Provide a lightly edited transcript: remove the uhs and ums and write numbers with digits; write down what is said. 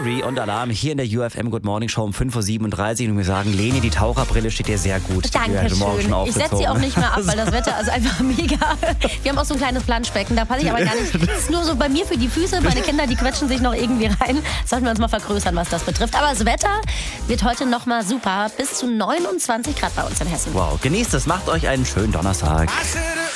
Fury und Alarm hier in der UFM Good Morning Show um 5.37 Uhr. Und wir sagen, Leni, die Taucherbrille steht dir sehr gut. Dankeschön. Ich setze sie auch nicht mehr ab, weil das Wetter ist einfach mega. Wir haben auch so ein kleines Planschbecken, da passe ich aber gar nicht. Das ist nur so bei mir für die Füße. Meine Kinder, die quetschen sich noch irgendwie rein. Sollten wir uns mal vergrößern, was das betrifft. Aber das Wetter wird heute nochmal super. Bis zu 29 Grad bei uns in Hessen. Wow, genießt es, macht euch einen schönen Donnerstag.